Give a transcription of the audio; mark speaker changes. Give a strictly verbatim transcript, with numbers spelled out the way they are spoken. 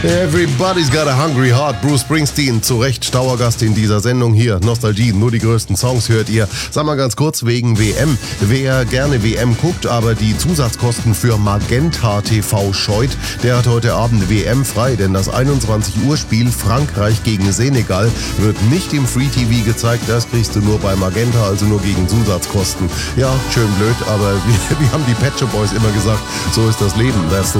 Speaker 1: Everybody's got a hungry heart. Bruce Springsteen, zu Recht Dauergast in dieser Sendung hier. Nostalgie, nur die größten Songs hört ihr. Sag mal ganz kurz wegen W M. Wer gerne W M guckt, aber die Zusatzkosten für Magenta T V scheut, der hat heute Abend W M frei, denn das einundzwanzig Uhr Spiel Frankreich gegen Senegal wird nicht im Free T V gezeigt. Das kriegst du nur bei Magenta, also nur gegen Zusatzkosten. Ja, schön blöd, aber wie, wie haben die Pet Shop Boys immer gesagt, so ist das Leben. That's the